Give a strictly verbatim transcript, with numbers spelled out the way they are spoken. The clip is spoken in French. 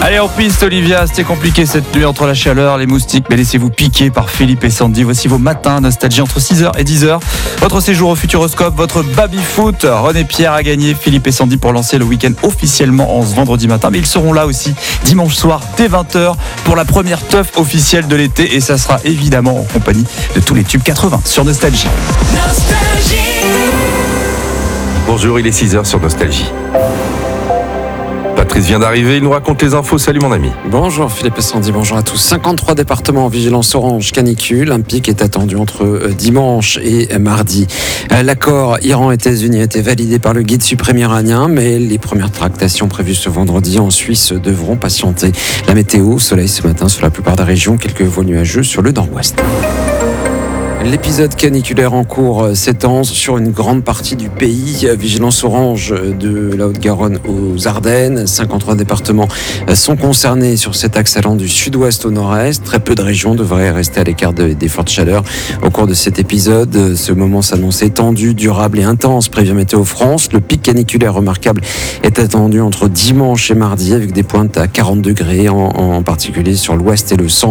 Allez, en piste, Olivia, c'était compliqué cette nuit entre la chaleur, les moustiques, mais laissez-vous piquer par Philippe et Sandy. Voici vos matins nostalgie entre six heures et dix heures. Votre séjour au Futuroscope, votre baby-foot. René Pierre a gagné, Philippe et Sandy pour lancer le week-end officiellement en ce vendredi matin. Mais ils seront là aussi dimanche soir dès vingt heures pour la première teuf officielle de l'été. Et ça sera évidemment en compagnie de tous les tubes quatre-vingts sur Nostalgie. Nostalgie. Bonjour, il est six heures sur Nostalgie. Patrice vient d'arriver, il nous raconte les infos. Salut mon ami. Bonjour Philippe et Sandy, bonjour à tous. cinquante-trois départements en vigilance orange canicule. Un pic est attendu entre dimanche et mardi. L'accord Iran-États-Unis a été validé par le guide suprême iranien, mais les premières tractations prévues ce vendredi en Suisse devront patienter. La météo, soleil ce matin sur la plupart des régions, quelques vols nuageux sur le nord-ouest. L'épisode caniculaire en cours s'étend sur une grande partie du pays. Vigilance orange de la Haute-Garonne aux Ardennes. cinquante-trois départements sont concernés sur cet axe allant du sud-ouest au nord-est. Très peu de régions devraient rester à l'écart de, des fortes chaleurs au cours de cet épisode. Ce moment s'annonce étendu, durable et intense, prévient Météo France. Le pic caniculaire remarquable est attendu entre dimanche et mardi avec des pointes à quarante degrés, en, en particulier sur l'ouest et le centre.